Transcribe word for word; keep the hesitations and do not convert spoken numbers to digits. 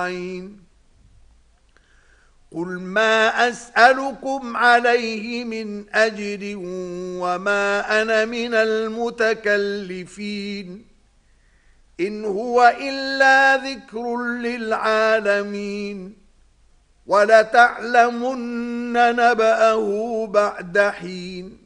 قل ما أسألكم عليه من أجر وما أنا من المتكلفين إن هو إلا ذكر للعالمين ولتعلمن نبأه بعد حين